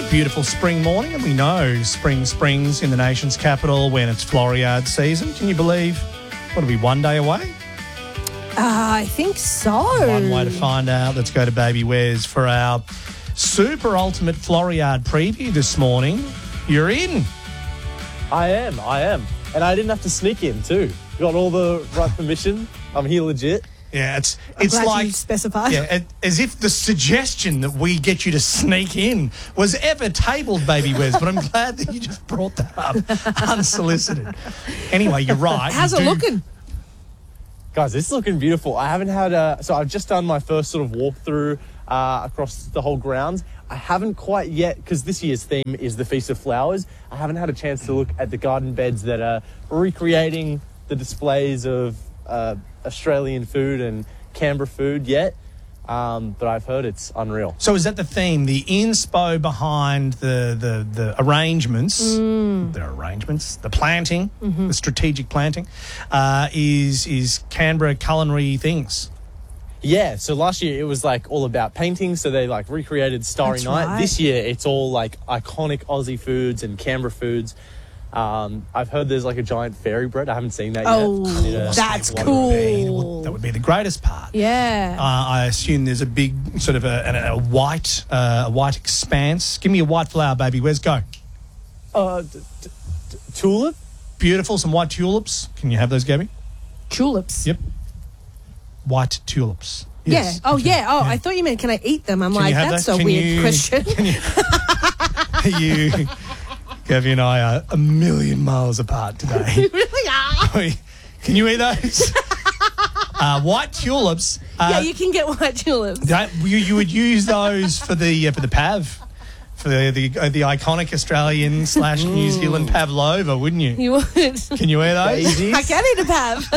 Beautiful spring morning, and we know spring springs in the nation's capital when it's Floriade season. Can you believe, what are we, one day away? I think so. One way to find out. Let's go to Baby Wes for our super ultimate Floriade preview this morning. You're in. I am. And I didn't have to sneak in too. Got all the right permission. I'm here legit. Yeah, it's glad like you specified. Yeah, as if the suggestion that we get you to sneak in was ever tabled, Baby Wes. But I'm glad that you just brought that up unsolicited. Anyway, you're right. How's it looking? Guys, this is looking beautiful. I haven't had so I've just done my first sort of walkthrough across the whole grounds. I haven't quite yet, because this year's theme is the Feast of Flowers. I haven't had a chance to look at the garden beds that are recreating the displays of Australian food and Canberra food yet, but I've heard it's unreal. So is that the theme? The inspo behind the arrangements, the planting, the strategic planting, is Canberra culinary things. Yeah, so last year it was like all about painting, so they like recreated Starry That's Night. right. This year it's all like iconic Aussie foods and Canberra foods. I've heard there's like a giant fairy bread. I haven't seen that Oh, yet. I need to that's take a look at it. cool. That would be the greatest part. Yeah. I assume there's a big sort of a white expanse. Give me a white flower, Baby. Where's go? Tulip? Beautiful, some white tulips. Can you have those, Gabby? Tulips. Yep. White tulips. Yes. Yeah. Oh, yeah. Oh, I thought you meant, can I eat them? I'm Can like, you have that's that? a Can weird you- question. Gabby and I are a million miles apart today. Really are. Can you eat those? White tulips. Yeah, you can get white tulips. You would use those for the PAV, for the iconic Australian / New Zealand pavlova, wouldn't you? You would. Can you wear those? Daisies? I can eat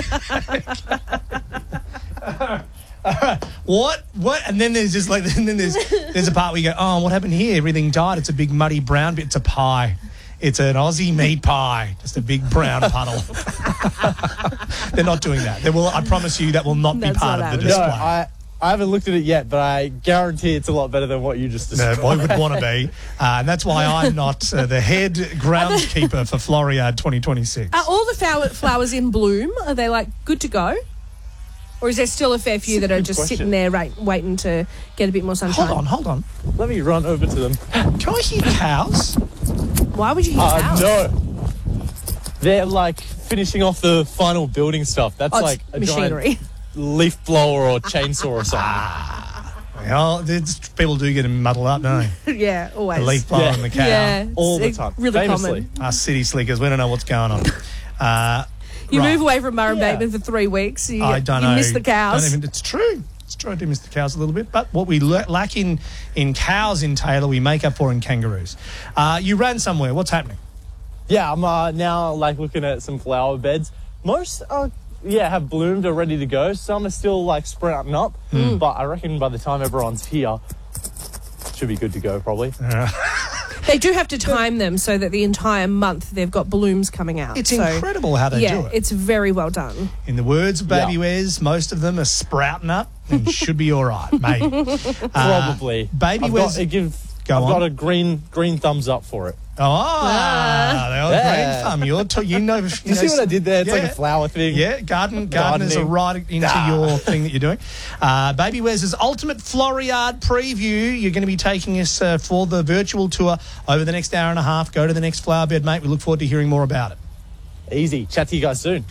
a pav. What? And then there's just like, there's a part where you go, oh, what happened here? Everything died. It's a big muddy brown bit. It's a pie. It's an Aussie meat pie. Just a big brown puddle. They're not doing that. I promise you that will not be That's part not of the happening. display. I haven't looked at it yet, but I guarantee it's a lot better than what you just No, described. I would want to be. And that's why I'm not the head groundskeeper for Floriade 2026. Are all the flowers in bloom? Are they like good to go? Or is there still a fair few that are good just question. sitting there waiting to get a bit more sunshine? Hold on. Let me run over to them. Can I hear cows? Why would you hear cows? No. They're like finishing off the final building stuff. That's Oh, it's like a machinery. giant leaf blower or chainsaw or something. Well, people do get them muddled up, don't they? Yeah, always. The leaf blower Yeah. and the cow. Yeah, All the it's time. really Famously. common. Us city slickers, we don't know what's going on. You Right. move away from Murray Yeah. Bateman for 3 weeks. I don't know. miss the cows. It's true. It's true. I do miss the cows a little bit. But what we lack in cows in Taylor, we make up for in kangaroos. You ran somewhere. What's happening? Yeah, I'm now like looking at some flower beds. Most have bloomed or ready to go. Some are still like sprouting up. But I reckon by the time everyone's here, should be good to go probably. They do have to time them so that the entire month they've got blooms coming out. It's So, incredible how they do Yeah, it. it's very well done. In the words of Baby Yeah. Wes, most of them are sprouting up and should be all right, mate. Probably. Baby I've Wes- I've got a green thumbs up for it. the old Yeah. green thumb. You know. You see what I did there? It's like a flower thing. Yeah, gardeners are Gardening. right into your thing that you're doing. Baby Wes's ultimate Floriade preview. You're going to be taking us for the virtual tour over the next hour and a half. Go to the next flower bed, mate. We look forward to hearing more about it. Easy. Chat to you guys soon.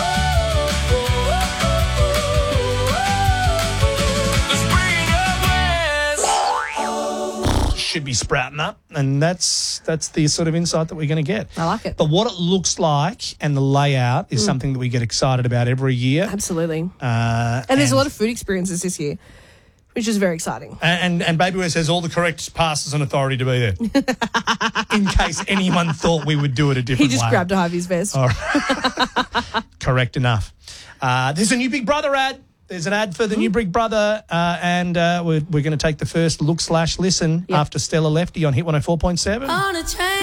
Should be sprouting up, and that's the sort of insight that we're going to get. I like it. But what it looks like and the layout is something that we get excited about every year. Absolutely. And There's a lot of food experiences this year, which is very exciting. And Baby Wes has all the correct passes and authority to be there. In case anyone thought we would do it a He different way. just grabbed a Harvey's vest. All right. Correct enough. There's a new Big Brother ad. There's an ad for the new Big Brother, and we're going to take the first look/listen after Stella Lefty on Hit 104.7.